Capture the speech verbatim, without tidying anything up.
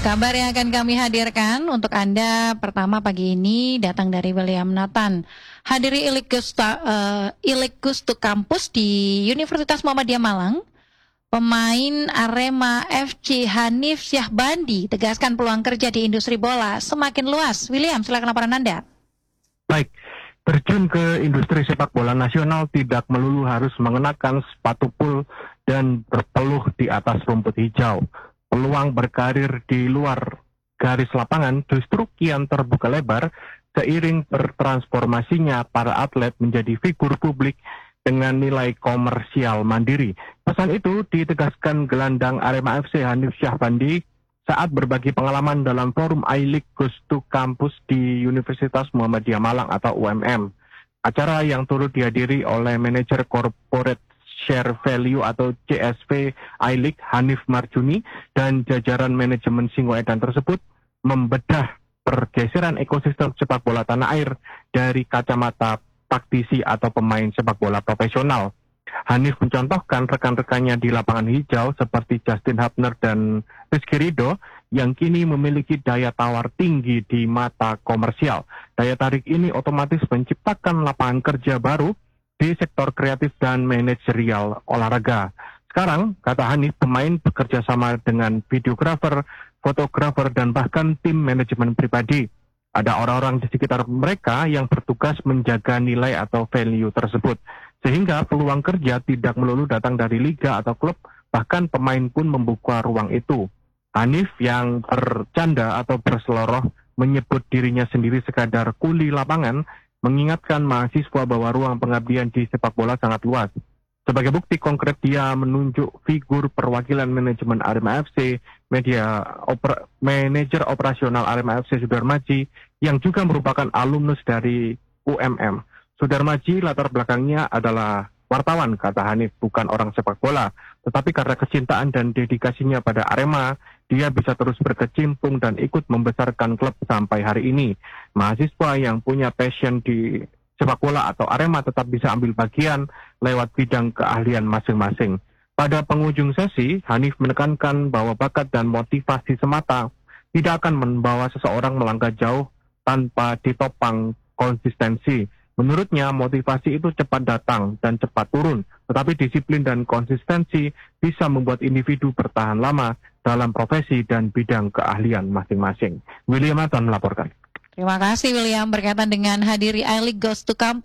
Kabar yang akan kami hadirkan untuk Anda pertama pagi ini datang dari William Nathan. Hadiri Ilikus uh, Ilikus to Campus di Universitas Muhammadiyah Malang. Pemain Arema F C Hanif Syahbandi tegaskan peluang kerja di industri bola semakin luas. William, silakan laporan Anda. Baik, terjun ke industri sepak bola nasional tidak melulu harus mengenakan sepatu pul dan berpeluh di atas rumput hijau. Peluang berkarir di luar garis lapangan justru kian terbuka lebar seiring bertransformasinya para atlet menjadi figur publik dengan nilai komersial mandiri. Pesan itu ditegaskan gelandang Arema F C Hanif Syahbandi saat berbagi pengalaman dalam forum Ilikus to Campus di Universitas Muhammadiyah Malang atau U M M. Acara yang turut dihadiri oleh manajer corporate Share Value atau C S V I-League Hanif Marjuni dan jajaran manajemen Singoedan tersebut membedah pergeseran ekosistem sepak bola tanah air dari kacamata praktisi atau pemain sepak bola profesional. Hanif mencontohkan rekan-rekannya di lapangan hijau seperti Justin Hubner dan Rizky Ridho yang kini memiliki daya tawar tinggi di mata komersial. Daya tarik ini otomatis menciptakan lapangan kerja baru di sektor kreatif dan manajerial olahraga. Sekarang, kata Hanif, pemain bekerja sama dengan videografer, fotografer, dan bahkan tim manajemen pribadi. Ada orang-orang di sekitar mereka yang bertugas menjaga nilai atau value tersebut. Sehingga peluang kerja tidak melulu datang dari liga atau klub, bahkan pemain pun membuka ruang itu. Hanif yang bercanda atau berseloroh menyebut dirinya sendiri sekadar kuli lapangan, mengingatkan mahasiswa bahwa ruang pengabdian di sepak bola sangat luas. Sebagai bukti konkret, dia menunjuk figur perwakilan manajemen Arema F C, media oper, manajer operasional Arema F C Sudarmaji, yang juga merupakan alumnus dari U M M. Sudarmaji latar belakangnya adalah wartawan, kata Hanif, bukan orang sepak bola. Tetapi karena kecintaan dan dedikasinya pada Arema, dia bisa terus berkecimpung dan ikut membesarkan klub sampai hari ini. Mahasiswa yang punya passion di sepak bola atau Arema tetap bisa ambil bagian lewat bidang keahlian masing-masing. Pada penghujung sesi, Hanif menekankan bahwa bakat dan motivasi semata tidak akan membawa seseorang melangkah jauh tanpa ditopang konsistensi. Menurutnya, motivasi itu cepat datang dan cepat turun, tetapi disiplin dan konsistensi bisa membuat individu bertahan lama dalam profesi dan bidang keahlian masing-masing. William Nathan melaporkan. Terima kasih William, berkaitan dengan hadiri I-League Goes to Campus.